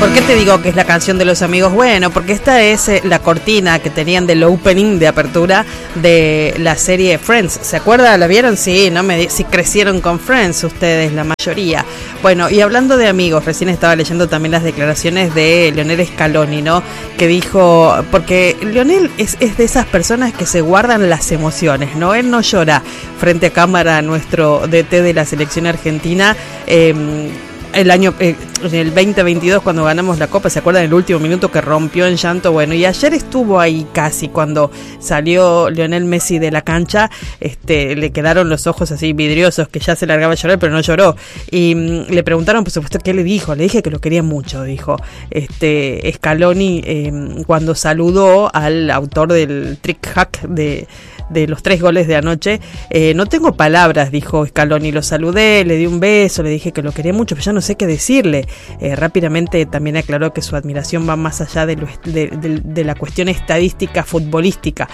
¿Por qué te digo que es la canción de los amigos? Bueno, porque esta es la cortina que tenían del opening de apertura de la serie Friends. ¿Se acuerda? ¿La vieron? Sí, ¿no? Si crecieron con Friends ustedes, la mayoría. Bueno, y hablando de amigos, recién estaba leyendo también las declaraciones de Lionel Scaloni, ¿no? Que dijo, porque Lionel es de esas personas que se guardan las emociones, ¿no? Él no llora frente a cámara, nuestro DT de la selección argentina, el año, en el 2022 cuando ganamos la Copa, ¿se acuerdan? El último minuto que rompió en llanto. Bueno, y ayer estuvo ahí casi cuando salió Lionel Messi de la cancha, le quedaron los ojos así vidriosos, que ya se largaba a llorar, pero no lloró. Y le preguntaron, por supuesto, ¿qué le dijo? Le dije que lo quería mucho, dijo Scaloni, cuando saludó al autor del trick hack de los 3 goles de anoche. No tengo palabras, dijo Scaloni, lo saludé, le di un beso, le dije que lo quería mucho, pero ya no sé qué decirle. Rápidamente también aclaró que su admiración va más allá de la cuestión estadística futbolística.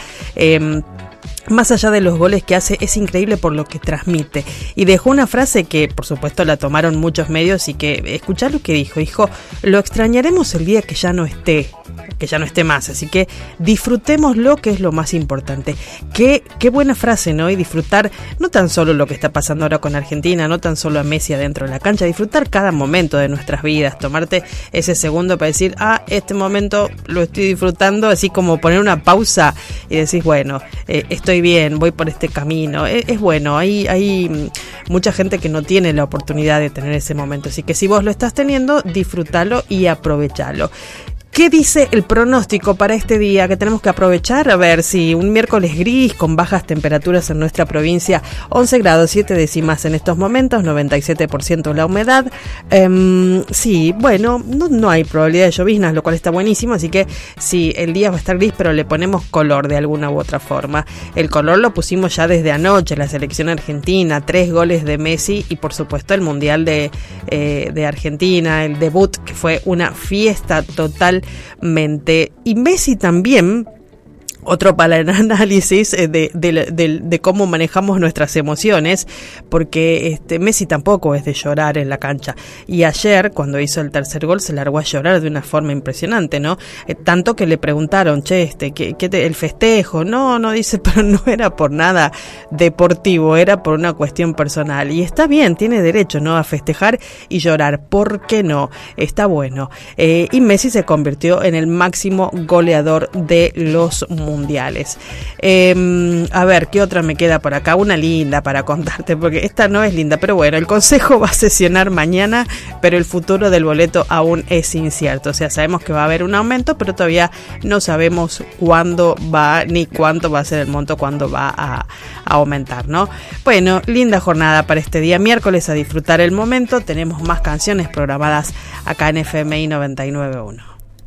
Más allá de los goles que hace, es increíble por lo que transmite. Y dejó una frase que, por supuesto, la tomaron muchos medios y que, escuchá lo que dijo. Dijo, lo extrañaremos el día que ya no esté más. Así que disfrutémoslo, que es lo más importante. Qué buena frase, ¿no? Y disfrutar no tan solo lo que está pasando ahora con Argentina, no tan solo a Messi adentro de la cancha, disfrutar cada momento de nuestras vidas, tomarte ese segundo para decir, este momento lo estoy disfrutando, así como poner una pausa y decís, bueno, estoy bien, voy por este camino. Es bueno, hay mucha gente que no tiene la oportunidad de tener ese momento, así que si vos lo estás teniendo, disfrútalo y aprovechalo. ¿Qué dice el pronóstico para este día que tenemos que aprovechar? A ver, si un miércoles gris con bajas temperaturas en nuestra provincia, 11 grados 7 décimas en estos momentos, 97% la humedad. Sí, bueno, no hay probabilidad de lloviznas, lo cual está buenísimo, así que sí, el día va a estar gris, pero le ponemos color de alguna u otra forma. El color lo pusimos ya desde anoche, la selección argentina, 3 goles de Messi y por supuesto el Mundial de Argentina, el debut, que fue una fiesta total. Y Messi también, otro para el análisis de cómo manejamos nuestras emociones, porque Messi tampoco es de llorar en la cancha, y ayer cuando hizo el tercer gol se largó a llorar de una forma impresionante, ¿no? Tanto que le preguntaron, el festejo, no, dice, pero no era por nada deportivo, era por una cuestión personal, y está bien, tiene derecho, ¿no?, a festejar y llorar, ¿por qué no? Está bueno. Y Messi se convirtió en el máximo goleador de los mundiales. A ver, ¿qué otra me queda por acá? Una linda para contarte, porque esta no es linda, pero bueno, el Consejo va a sesionar mañana, pero el futuro del boleto aún es incierto. O sea, sabemos que va a haber un aumento, pero todavía no sabemos cuándo va, ni cuánto va a ser el monto, cuándo va a aumentar, ¿no? Bueno, linda jornada para este día miércoles, a disfrutar el momento. Tenemos más canciones programadas acá en FMI 99.1.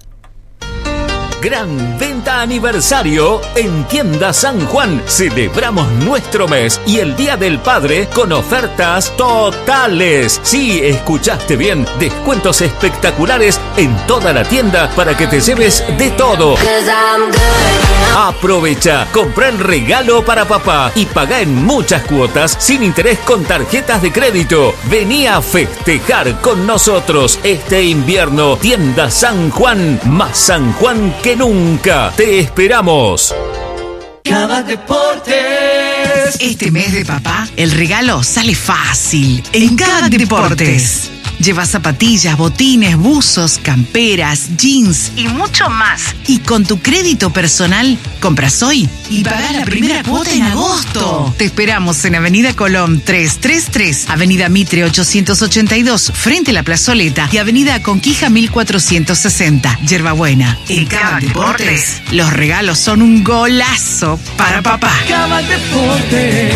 Gran venta aniversario en Tienda San Juan. Celebramos nuestro mes y el Día del Padre con ofertas totales. Sí, escuchaste bien. Descuentos espectaculares en toda la tienda para que te lleves de todo. Aprovecha, compra el regalo para papá y paga en muchas cuotas sin interés con tarjetas de crédito. Vení a festejar con nosotros este invierno. Tienda San Juan, más San Juan que nunca. Te esperamos. Cava Deportes. Este mes de papá, el regalo sale fácil en Cava Deportes. Lleva zapatillas, botines, buzos, camperas, jeans y mucho más. Y con tu crédito personal, compras hoy y pagás la primera cuota en agosto. Te esperamos en Avenida Colón 333, Avenida Mitre 882, frente a la Plazoleta, y Avenida Conquija 1460, Yerbabuena. En Cava Deportes, los regalos son un golazo para papá. Cava Deportes.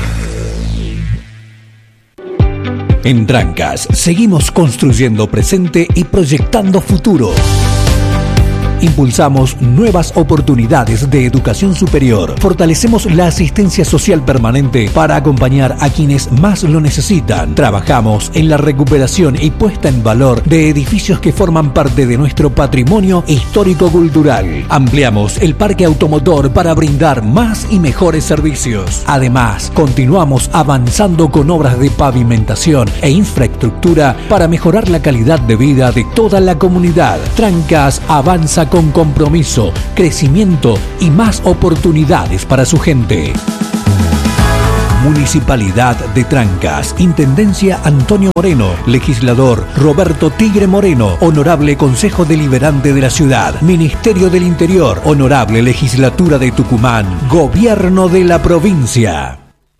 En Drancas seguimos construyendo presente y proyectando futuro. Impulsamos nuevas oportunidades de educación superior. Fortalecemos la asistencia social permanente para acompañar a quienes más lo necesitan. Trabajamos en la recuperación y puesta en valor de edificios que forman parte de nuestro patrimonio histórico-cultural. Ampliamos el parque automotor para brindar más y mejores servicios. Además, continuamos avanzando con obras de pavimentación e infraestructura para mejorar la calidad de vida de toda la comunidad. Trancas avanza con compromiso, crecimiento y más oportunidades para su gente. Municipalidad de Trancas, Intendencia Antonio Moreno, Legislador Roberto Tigre Moreno, Honorable Consejo Deliberante de la Ciudad, Ministerio del Interior, Honorable Legislatura de Tucumán, Gobierno de la Provincia.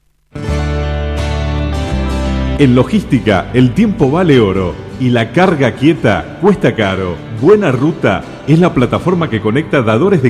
En logística, el tiempo vale oro y la carga quieta cuesta caro. Buena Ruta es la plataforma que conecta dadores de